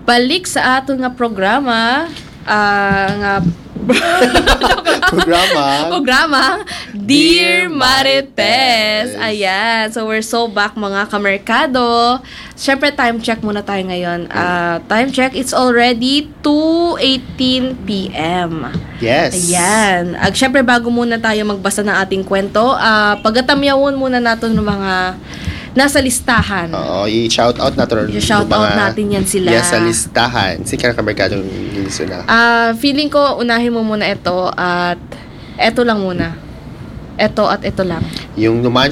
balik sa ato nga programa nga programa Dear Marites. Ayan, so we're so back mga kamerkado. Syempre time check muna tayo ngayon. Time check, it's already 2:18 p.m. Yes. Ayan. Syempre bago muna tayo magbasa ng ating kwento, pagatamyawon muna natin ng mga nasa listahan. Oo, i-shout out natin. I-shout out natin yan sila. Yes, sa listahan. Si kamerkadong niliso na. Feeling ko, unahin mo muna ito at ito lang muna. Ito at ito lang. Yung